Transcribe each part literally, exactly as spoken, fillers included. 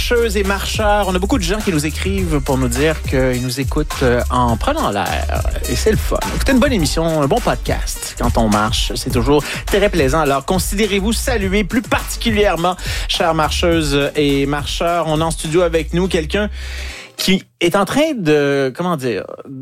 marcheuses et marcheurs. On a beaucoup de gens qui nous écrivent pour nous dire qu'ils nous écoutent en prenant l'air. Et c'est le fun. Écoutez, une bonne émission, un bon podcast quand on marche. C'est toujours très plaisant. Alors, considérez-vous salués plus particulièrement, chères marcheuses et marcheurs. On a en studio avec nous quelqu'un qui est en train de, comment dire,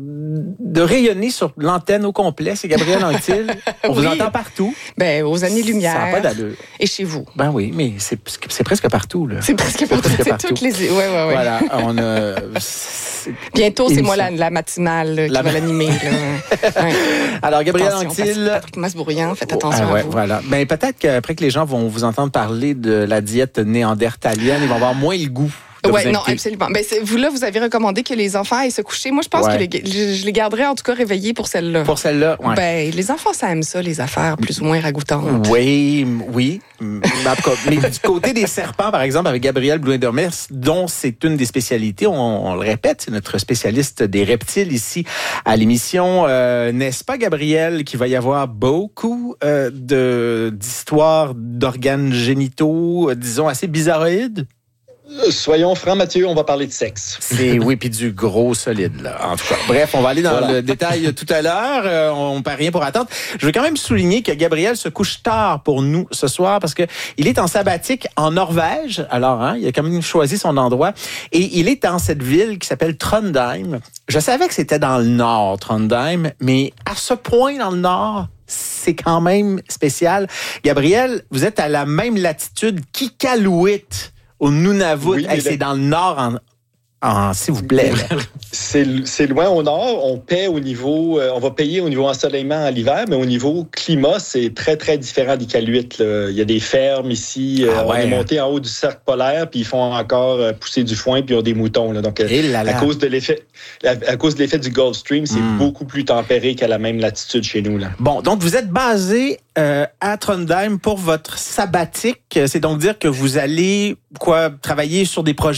de rayonner sur l'antenne au complet. C'est Gabrielle Anctil. On oui. vous entend partout. Ben, aux années-lumière. Ça n'a pas d'allure. Et chez vous. Ben oui, mais c'est, c'est presque partout, là. C'est presque partout. C'est, presque c'est toutes les... Oui, oui, oui. Voilà, on a... Bientôt, c'est moi la, la matinale là, qui la... va l'animer. Là. Ouais. Alors, Gabrielle Anctil... Patrick Masbourian, faites attention ah, ouais, à vous. Voilà. Ben, peut-être qu'après que les gens vont vous entendre parler de la diète néandertalienne, ils vont avoir moins le goût. Oui, non, absolument. Ben, c'est, vous, là, vous avez recommandé que les enfants aillent se coucher. Moi, je pense ouais. que les, je, je les garderais, en tout cas, réveillés pour celle-là. Pour celle-là, oui. Ben, les enfants, ça aime ça, les affaires plus ou moins ragoûtantes. Oui, oui. En tout cas, mais du côté des serpents, par exemple, avec Gabrielle Blouin-Dermers, dont c'est une des spécialités, on, on le répète, c'est notre spécialiste des reptiles ici à l'émission. Euh, n'est-ce pas, Gabrielle, qu'il va y avoir beaucoup euh, de, d'histoires d'organes génitaux, euh, disons, assez bizarroïdes? Soyons francs, Mathieu, on va parler de sexe. C'est, oui, puis du gros solide, là. En tout cas, bref, on va aller dans voilà. le détail tout à l'heure. Euh, on ne perd rien pour attendre. Je veux quand même souligner que Gabriel se couche tard pour nous ce soir parce que il est en sabbatique en Norvège. Alors, hein, il a quand même choisi son endroit. Et il est dans cette ville qui s'appelle Trondheim. Je savais que c'était dans le nord, Trondheim, mais à ce point dans le nord, c'est quand même spécial. Gabriel, vous êtes à la même latitude qu'Iqaluit. Au Nunavut, oui, hey, c'est le... dans le nord, en, en, s'il vous plaît. c'est, c'est loin au nord. On paie au niveau, euh, on va payer au niveau ensoleillement à l'hiver, mais au niveau climat, c'est très, très différent d'Iqaluit. Là. Il y a des fermes ici. Ah, euh, ouais. On est monté en haut du cercle polaire, puis ils font encore euh, pousser du foin, puis ils ont des moutons. Là. Donc, euh, à, cause de l'effet, à, à cause de l'effet du Gulf Stream, c'est mm. beaucoup plus tempéré qu'à la même latitude chez nous. Là. Bon, donc vous êtes basé euh, à Trondheim pour votre sabbatique. C'est donc dire que vous allez quoi travailler sur des projets